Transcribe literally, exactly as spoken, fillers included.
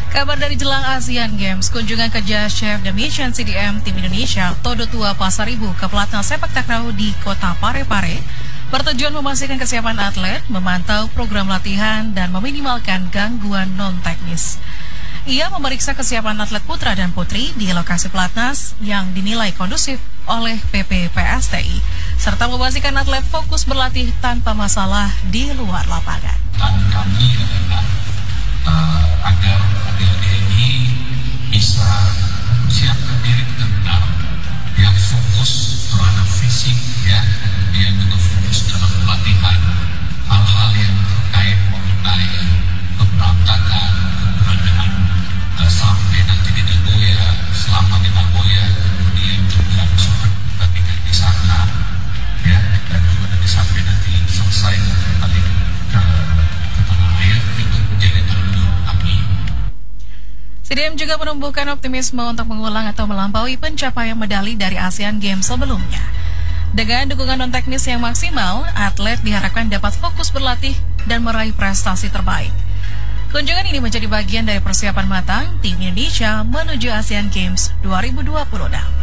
Kabar dari jelang ASEAN Games, kunjungan kerja Chef The Mission C D M Tim Indonesia Todo Tua Pasaribu ke pelatnas sepak takraw di kota Parepare bertujuan memastikan kesiapan atlet, memantau program latihan, dan meminimalkan gangguan non-teknis. Ia memeriksa kesiapan atlet putra dan putri di lokasi pelatnas yang dinilai kondusif oleh P P P S T I, serta memastikan atlet fokus berlatih tanpa masalah di luar lapangan. Tantangan kami adalah uh, agar adik-adik ini bisa mempersiapkan diri benar-benar, yang fokus terhadap fisik, ya, kemudian juga fokus dalam pelatihan hal-hal yang terkait mengenai keberangkatan, keberadaan uh, sampai nanti di Nagoya, selama di Nagoya, kemudian juga sempat pertandingan di sana, ya, dan juga nanti sampai nanti selesai kembali ke C D M juga menumbuhkan optimisme untuk mengulang atau melampaui pencapaian medali dari ASEAN Games sebelumnya. Dengan dukungan non-teknis yang maksimal, atlet diharapkan dapat fokus berlatih dan meraih prestasi terbaik. Kunjungan ini menjadi bagian dari persiapan matang tim Indonesia menuju ASEAN Games dua ribu dua puluh enam.